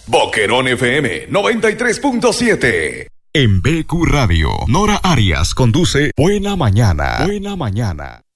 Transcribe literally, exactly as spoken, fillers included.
Boquerón F M noventa y tres punto siete. En B Q Radio, Nora Arias conduce Buena Mañana. Buena Mañana.